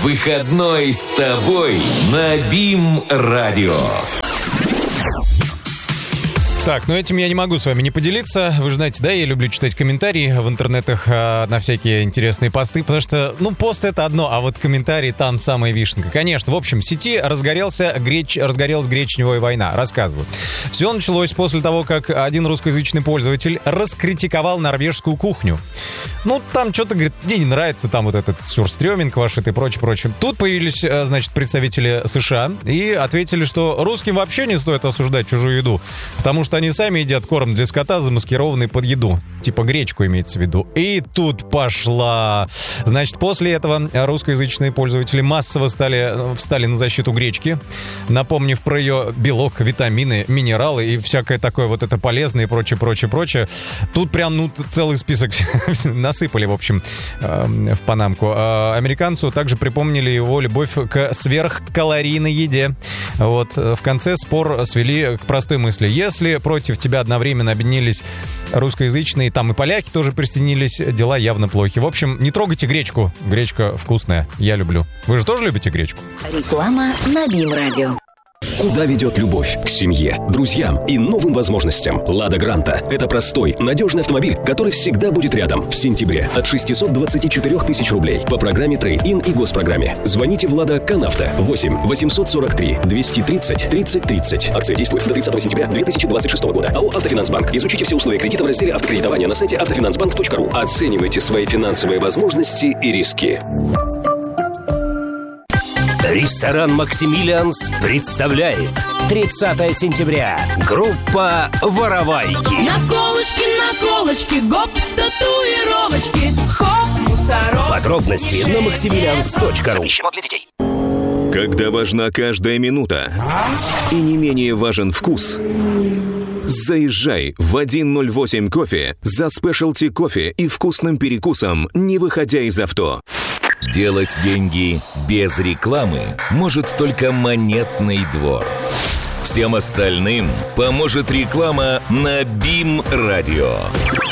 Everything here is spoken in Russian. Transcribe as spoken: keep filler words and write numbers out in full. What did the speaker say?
Выходной с тобой на БИМ-радио. Так, ну этим я не могу с вами не поделиться. Вы же знаете, да, я люблю читать комментарии в интернетах а, на всякие интересные посты, потому что, ну, пост — это одно, а вот комментарии — там самая вишенка. Конечно, в общем, в сети разгорелся греч... разгорелась гречневая война. Рассказываю. Все началось после того, как один русскоязычный пользователь раскритиковал норвежскую кухню. Ну, там что-то, говорит, мне не нравится, там вот этот сюрстрёминг ваш и прочее, прочее. Тут появились, значит, представители США и ответили, что русским вообще не стоит осуждать чужую еду, потому что они сами едят корм для скота, замаскированный под еду. Типа гречку имеется в виду. И тут пошла. Значит, после этого русскоязычные пользователи массово стали, встали на защиту гречки, напомнив про ее белок, витамины, минералы и всякое такое вот это полезное и прочее, прочее, прочее. Тут прям, ну, целый список насыпали, в общем, в панамку. А американцу также припомнили его любовь к сверхкалорийной еде. Вот. В конце спор свели к простой мысли. Если против тебя одновременно объединились русскоязычные, там и поляки тоже присоединились, дела явно плохи. В общем, не трогайте гречку. Гречка вкусная, я люблю. Вы же тоже любите гречку? Реклама на БИМ-радио. Куда ведет любовь? К семье, друзьям и новым возможностям. «Лада Гранта» — это простой, надежный автомобиль, который всегда будет рядом. В сентябре от шестьсот двадцати четырёх тысяч рублей по программе «Трейд-ин» и госпрограмме. Звоните в «Лада Канавто» восемь восемьсот сорок три двести тридцать тридцать тридцать. Акция действует до тридцатого сентября две тысячи двадцать шестого года. АО «Автофинансбанк». Изучите все условия кредита в разделе «Автокредитование» на сайте автофинансбанк точка ру. Оценивайте свои финансовые возможности и риски. Ресторан «Максимилианс» представляет тридцатого сентября. Группа «Воровайки». Наколочки, наколочки, гоп, татуировочки, хоп, мусорок. Подробности на максимилианс точка ру. Запрещено для детей. Когда важна каждая минута и не менее важен вкус, заезжай в сто восемь кофе за спешлти кофе и вкусным перекусом, не выходя из авто. Делать деньги без рекламы может только Монетный двор. Всем остальным поможет реклама на БИМ-радио.